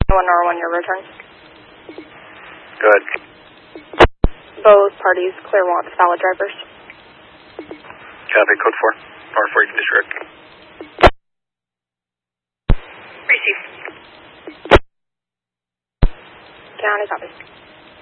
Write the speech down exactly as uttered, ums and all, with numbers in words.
one R one, your return. Good. Both parties clear wants valid drivers. Copy, code four. Power four, you can disregard. Receive. County copy.